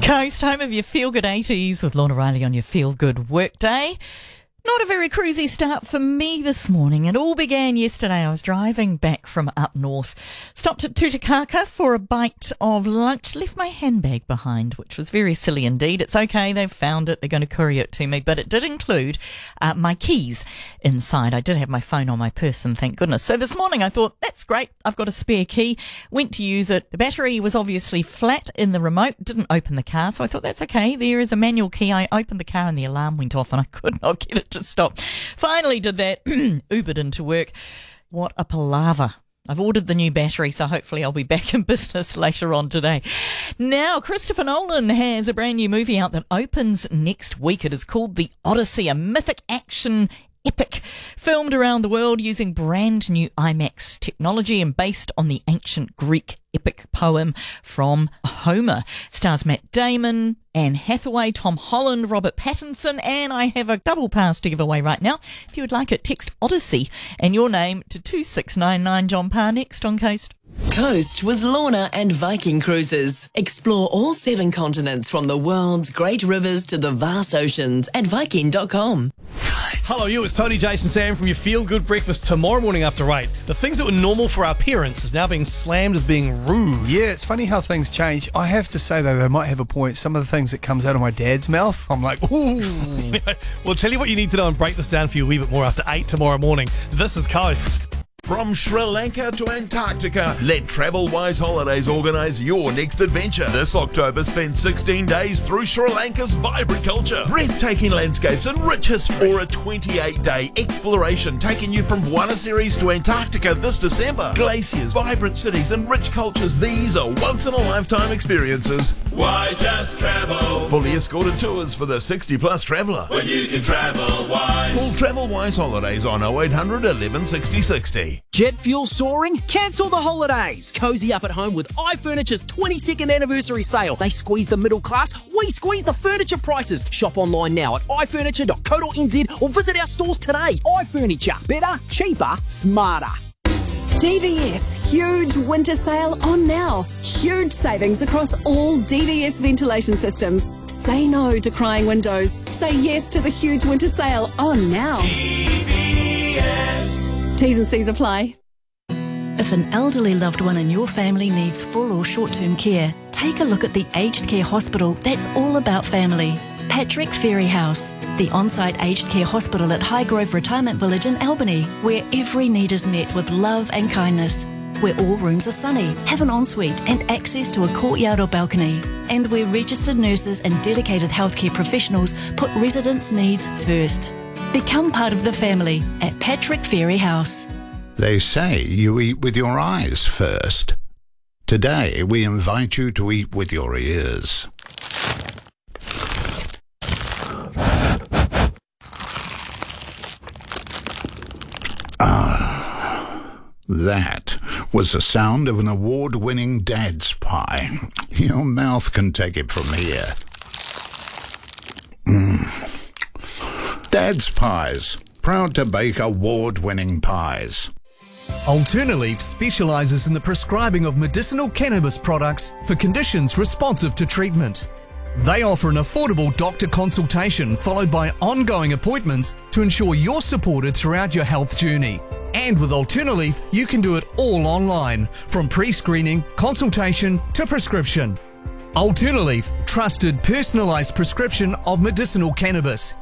Coast, home of your Feel Good 80s with Lorna Riley on your Feel Good Workday. Not a very cruisy start for me this morning. It all began yesterday. I was driving back from up north, stopped at Tutukaka for a bite of lunch, left my handbag behind, which was very silly indeed. It's okay, they've found it, they're going to courier it to me, but it did include my keys inside. I did have my phone on my person, thank goodness. So this morning I thought, that's great, I've got a spare key, went to use it. The battery was obviously flat in the remote, didn't open the car, so I thought that's okay, there is a manual key. I opened the car and the alarm went off and I could not get it to stop. Finally did that, Ubered into work. What a palaver. I've ordered the new battery, so hopefully I'll be back in business later on today. Now, Christopher Nolan has a brand new movie out that opens next week. It is called The Odyssey, a mythic action epic filmed around the world using brand new IMAX technology and based on the ancient Greek epic poem from Homer. Stars Matt Damon, Anne Hathaway, Tom Holland, Robert Pattinson, and I have a double pass to give away right now. If you would like it, text Odyssey and your name to 2699. John Parr next on Coast. Coast with Lorna and Viking Cruises. Explore all 7 continents from the world's great rivers to the vast oceans at Viking.com. Hello, it's Tony, Jason, Sam from your Feel Good Breakfast tomorrow morning after 8. The things that were normal for our parents is now being slammed as being rude. Yeah, it's funny how things change. I have to say, though, they might have a point. Some of the things that comes out of my dad's mouth, I'm like, ooh. Well, tell you what you need to know and break this down for you a wee bit more after 8 tomorrow morning. This is Coast. From Sri Lanka to Antarctica, let TravelWise Holidays organise your next adventure. This October, spend 16 days through Sri Lanka's vibrant culture, breathtaking landscapes and rich history, or a 28-day exploration taking you from Buenos Aires to Antarctica this December. Glaciers, vibrant cities and rich cultures, these are once-in-a-lifetime experiences. Why just travel? Fully escorted tours for the 60-plus traveller. When you can travel wise. Call TravelWise Holidays on 0800 11 60 60. Jet fuel soaring? Cancel the holidays. Cozy up at home with iFurniture's 22nd anniversary sale. They squeeze the middle class, we squeeze the furniture prices. Shop online now at ifurniture.co.nz or visit our stores today. iFurniture. Better, cheaper, smarter. DVS huge winter sale on now. Huge savings across all DVS ventilation systems. Say no to crying windows. Say yes to the huge winter sale on now. DVS. T's and C's apply. If an elderly loved one in your family needs full or short-term care, take a look at the aged care hospital that's all about family. Patrick Ferry House, the on-site aged care hospital at Highgrove Retirement Village in Albany, where every need is met with love and kindness. Where all rooms are sunny, have an ensuite and access to a courtyard or balcony. And where registered nurses and dedicated healthcare professionals put residents' needs first. Become part of the family at Patrick Ferry House. They say you eat with your eyes first. Today, we invite you to eat with your ears. That was the sound of an award-winning Dad's Pie. Your mouth can take it from here. Dad's Pies, proud to bake award-winning pies. Alternaleaf specialises in the prescribing of medicinal cannabis products for conditions responsive to treatment. They offer an affordable doctor consultation followed by ongoing appointments to ensure you're supported throughout your health journey. And with Alternaleaf, you can do it all online, from pre-screening, consultation to prescription. Alternaleaf, trusted personalised prescription of medicinal cannabis.